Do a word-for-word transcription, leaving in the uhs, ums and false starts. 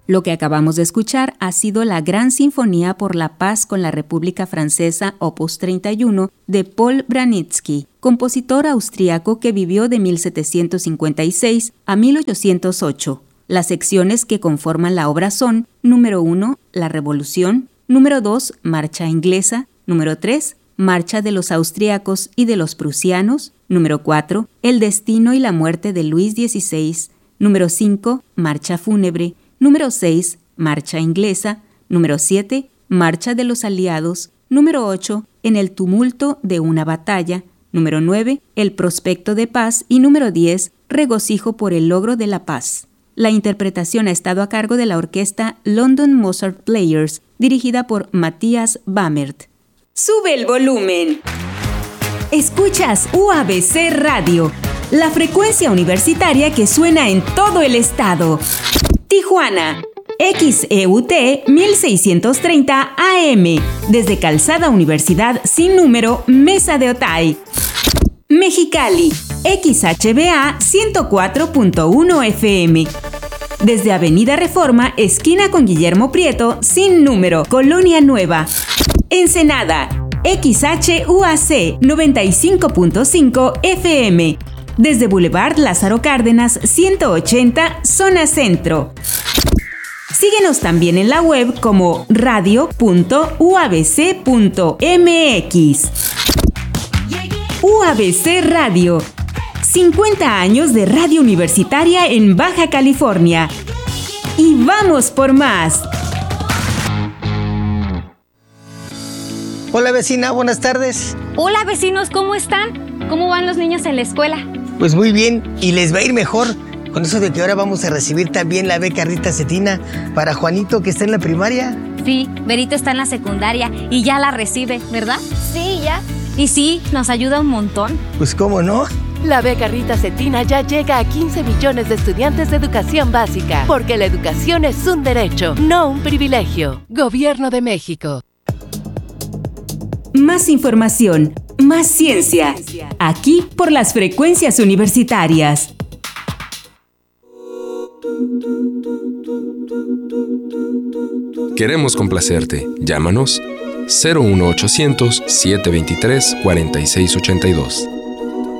Lo que acabamos de escuchar ha sido la Gran Sinfonía por la Paz con la República Francesa Opus treinta y uno de Paul Branitzky, compositor austríaco que vivió de mil setecientos cincuenta y seis a mil ochocientos ocho. Las secciones que conforman la obra son: número uno, La Revolución; número dos, Marcha Inglesa; número tres, Marcha de los Austríacos y de los Prusianos; número cuatro, El Destino y la Muerte de Luis dieciséis; número cinco, Marcha Fúnebre; número seis, Marcha Inglesa; número siete, Marcha de los Aliados; número ocho, En el tumulto de una batalla; número nueve, El Prospecto de Paz; y número diez, Regocijo por el logro de la paz. La interpretación ha estado a cargo de la orquesta London Mozart Players, dirigida por Matthias Bamert. ¡Sube el volumen! Escuchas U A B C Radio, la frecuencia universitaria que suena en todo el estado. Tijuana, X E U T mil seiscientos treinta A M, desde Calzada Universidad sin número, Mesa de Otay. Mexicali, X H B A ciento cuatro punto uno F M, desde Avenida Reforma, esquina con Guillermo Prieto, sin número, Colonia Nueva. Ensenada, X H U A C noventa y cinco punto cinco F M, desde Boulevard Lázaro Cárdenas ciento ochenta, zona centro. Síguenos también en la web como radio punto u a b c punto m x. U A B C Radio, cincuenta años de radio universitaria en Baja California. ¡Y vamos por más! Hola vecina, buenas tardes. Hola vecinos, ¿cómo están? ¿Cómo van los niños en la escuela? Pues muy bien, y les va a ir mejor con eso de que ahora vamos a recibir también la beca Rita Cetina para Juanito, que está en la primaria. Sí, Berito está en la secundaria y ya la recibe, ¿verdad? Sí, ya. Y sí, nos ayuda un montón. Pues cómo no. La beca Rita Cetina ya llega a quince millones de estudiantes de educación básica, porque la educación es un derecho, no un privilegio. Gobierno de México. Más información, más ciencia, aquí por las frecuencias universitarias. Queremos complacerte. Llámanos cero uno ochocientos, setecientos veintitrés, cuarenta y seis ochenta y dos.